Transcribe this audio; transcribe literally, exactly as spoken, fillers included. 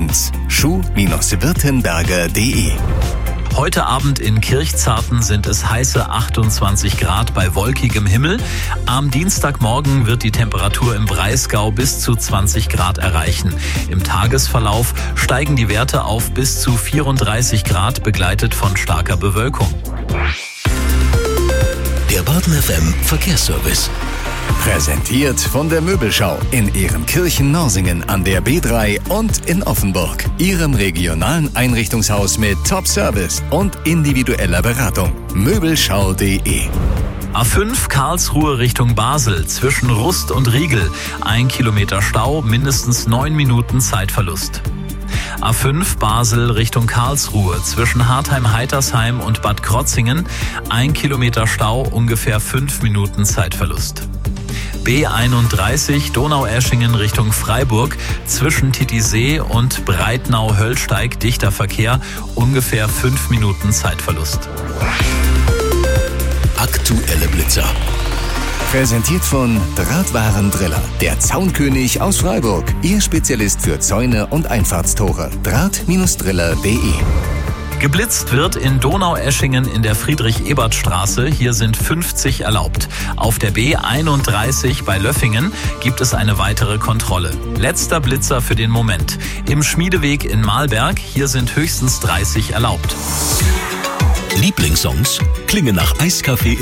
uns schuh Württemberger punkt de. Heute Abend in Kirchzarten sind es heiße achtundzwanzig Grad bei wolkigem Himmel. Am Dienstagmorgen wird die Temperatur im Breisgau bis zu zwanzig Grad erreichen. Im Tagesverlauf steigen die Werte auf bis zu vierunddreißig Grad, begleitet von starker Bewölkung. Der Baden F M Verkehrsservice. Präsentiert von der Möbelschau in Ehrenkirchen-Norsingen an der B drei und in Offenburg. Ihrem regionalen Einrichtungshaus mit Top-Service und individueller Beratung. Möbelschau punkt de. A fünf Karlsruhe Richtung Basel zwischen Rust und Riegel. Ein Kilometer Stau, mindestens neun Minuten Zeitverlust. A fünf Basel Richtung Karlsruhe zwischen Hartheim-Heitersheim und Bad Krotzingen. Ein Kilometer Stau, ungefähr fünf Minuten Zeitverlust. B einunddreißig Donaueschingen Richtung Freiburg zwischen Titisee und Breitnau-Höllsteig dichter Verkehr, ungefähr fünf Minuten Zeitverlust. Aktuelle Blitzer. Präsentiert von Drahtwarendriller, der Zaunkönig aus Freiburg. Ihr Spezialist für Zäune und Einfahrtstore. Draht Driller punkt de. Geblitzt wird in Donaueschingen in der Friedrich-Ebert-Straße. Hier sind fünfzig erlaubt. Auf der B einunddreißig bei Löffingen gibt es eine weitere Kontrolle. Letzter Blitzer für den Moment. Im Schmiedeweg in Mahlberg, hier sind höchstens dreißig erlaubt. Lieblingssongs klingen nach Eiskaffee